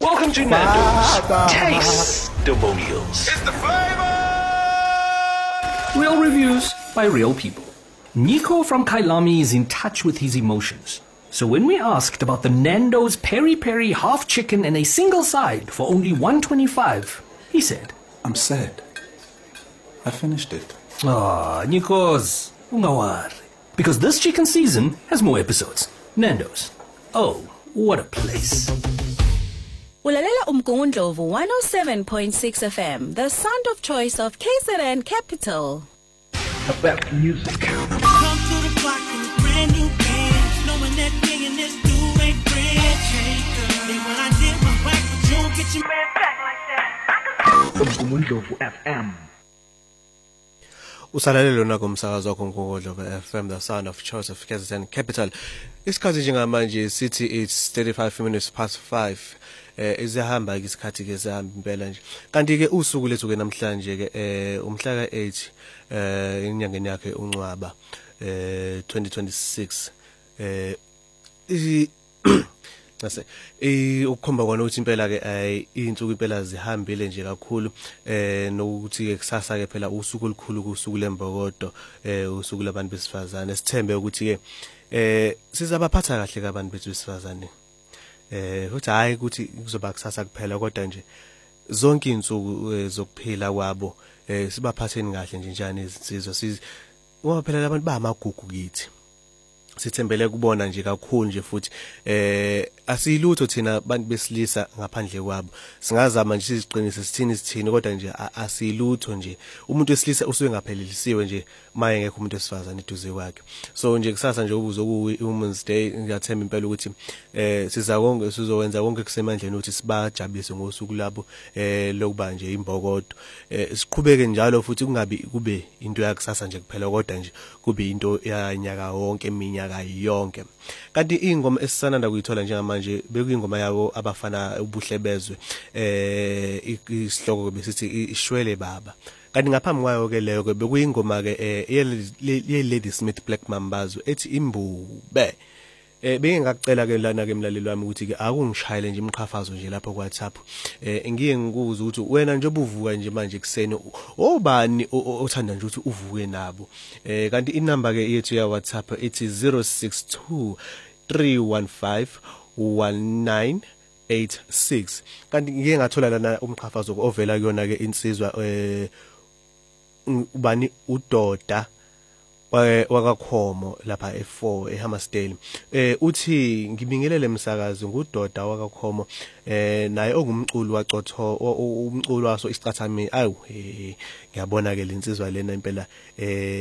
Welcome to Nando's Testimonials. It's the flavor! Real reviews by real people. Nico from Kailami is in touch with his emotions. So when we asked about the Nando's peri-peri half chicken and a single side for only $1.25, he said, I'm sad. I finished it. Nikos, ungawari. Because this chicken season has more episodes. Nando's. Oh, what a place. Ulalela Umgungundlovu 107.6 FM, the sound of choice of KZN Capital. About music. Come to the block in a brand new band, knowing that millionaires do ain't friends. Hey girl, and when I did my whack, but you don't get your man back like that. Umgungundlovu FM. Usalalelo nakumsakazo wakho Umgungundlovu FM, the sound of choice of KZN Capital. Isikhathi njengamanje sithi it's 35 minutes past 5. Izahamba isikhathi ke sihamba impela nje. Kanti ke usuku lethu ke namhlanje ke umhla ka8 enyangeni yakhe uNcwaba 2026 ngase ukukhomba kwana ukuthi impela ke insuku impela zihambile nje kakhulu nokuthi ke kusasa ke phela usuku olukhulu kusuku lembokodo usuku labantu besifazane sithembe ukuthi ke sizabaphatha kahle ke abantu bethu besifazane futhi hayi ukuthi kuzoba kusasa kuphela kodwa nje zonke insuku zokuphila kwabo sibaphatheni kahle nje njani izinsizwa ngoba phela labantu bamagugu kithi sithembele kubona nje kakhulu nje futhi asiyilutho thina abantu besilisa ngaphandle kwabo singazama nje siziqinise sithini kodwa nje asiyilutho nje umuntu wesilisa usuke ngaphelelisiwe nje maye ngekho umuntu wesifazane eduze kwakhe so nje kusasa nje ubuzo ku Women's Day ngiyathemba impela ukuthi sizowenza konke kusemandleni ukuthi sibajabulise ngosuku labo lokuba nje imbokodo siqhubeke njalo futhi kungabi kube into yakusasa nje kuphela kodwa nje kube into yanyaka wonke iminyaka yonke kanti ingoma esisananda kuyithola njengamanje bekuyingoma yabo abafana ubuhle bezwe isihloko besithi ishwele baba kanti ngaphambi kwayo ke leyo ke bekuyingoma ke ye Lady Smith Black Mambazo ethi imbube bengingacela ke lana ke mlaleli wami ukuthi ke akungishayele nje imqhafazo nje lapho kwa WhatsApp ngiye ngikuza ukuthi wena nje obuvuka nje manje kuseni obani othanda nje ukuthi uvuke nabo kanti inamba ke yethu ya WhatsApp ethi 062 315 1986 kanti ngike ngathola lana umqhafazo ovela kuyona ke insizwa ubani udoda wakakhomo lapha e4 eHammersdale uthi ngibingelele emsakazi ngudoda wakakhomo naye ongumculi wacotho umculi waso isicathami awu ngiyabona ke lensizwa lena impela